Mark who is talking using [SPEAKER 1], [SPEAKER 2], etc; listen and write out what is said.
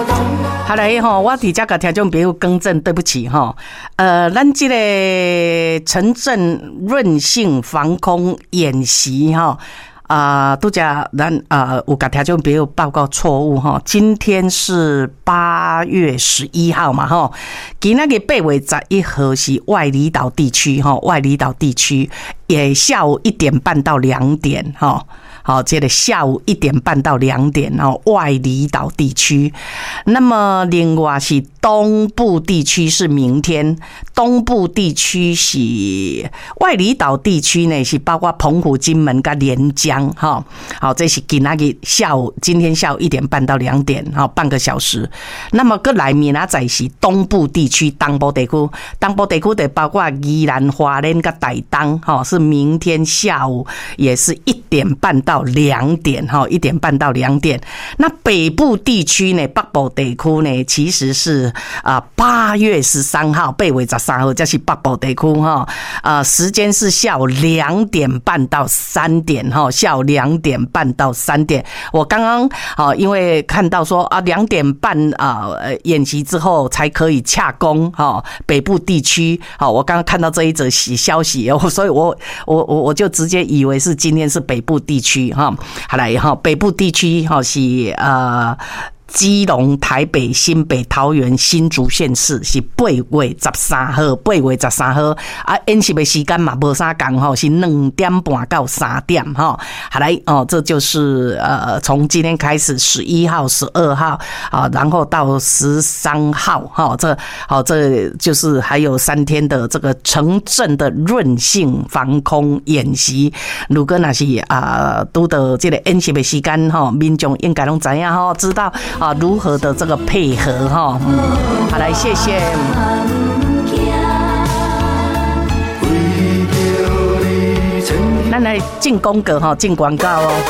[SPEAKER 1] 好来吼，我伫遮甲听众朋友更正，对不起吼。咱这个城镇韧性防空演习吼。拄则咱有甲听众朋友报告错误哈，今天是8月11号嘛哈，今仔日8月11号是外离岛地区哈，外离岛地区也下午1点半到2点哈。好，这个下午1点半到2点哦，外离岛地区。那么另外是东部地区是明天，东部地区是外离岛地区呢是包括澎湖、金门跟连江哈。好，这是今天下午1点半到2点哈，半个小时。那么过来明仔载是东部地区东部地区，东部地区的包括宜兰、花莲跟台东哈，是明天下午也是1点半到2点哈，1点半到2点。那北部地区呢，北部地区呢，其实是8月13号，8月13号，这是北部地区哈。时间是下午2点半到3点哈，下午2点半到3点。我刚刚因为看到说2点半演习之后才可以洽公哈，北部地区我刚刚看到这一则消息，所以我就直接以为是今天是北部地区哈。好来哈，北部地区哈是基隆、台北、新北、桃园、新竹县市是8月13号，8月13号演习的时间嘛无啥讲吼，是2点半到3点哈。好来这就是从今天开始11号、12号然后到13号哈，这就是还有3天的这个城镇的韧性防空演习。如果那是拄到这个演习的时间哈，民众应该拢知影哈，知道。如何的这个配合哈，好来谢谢。咱来进广告哈，进广告哦。